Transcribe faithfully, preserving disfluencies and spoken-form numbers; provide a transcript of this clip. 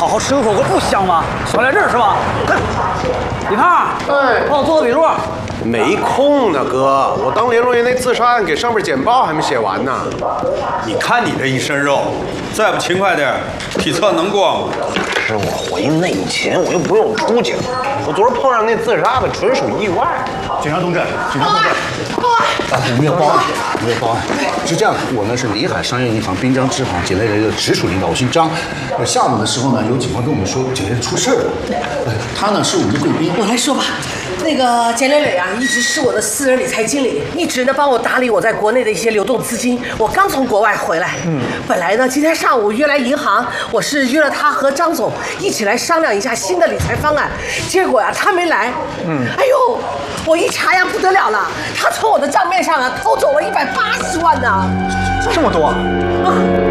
好好吃个火锅不香吗？少来这儿是吧？李胖，哎，帮我做个笔录。 没空呢，哥，我当联络员那自杀案给上面简报还没写完呢。 你看你这一身肉，再不勤快点，体测能过吗？ 是我回内勤，我又不用出警。我昨儿碰上那自杀的，纯属意外。 警察同志，警察同志，啊，我们要报案，我们要报案。是这样的，我呢是里海商业银行滨江支行检内的一个直属领导，我姓张。呃，下午的时候呢，有警官跟我们说检内出事儿了。呃，他呢是我们的贵宾。 我来说吧。那个简磊磊啊，一直是我的私人理财经理，一直呢帮我打理我在国内的一些流动资金。我刚从国外回来，嗯，本来呢今天上午约来银行，我是约了他和张总一起来商量一下新的理财方案，结果呀、啊、他没来，嗯，哎呦，我一查呀不得了了，他从我的账面上啊偷走了一百八十万呢， 这么多。 啊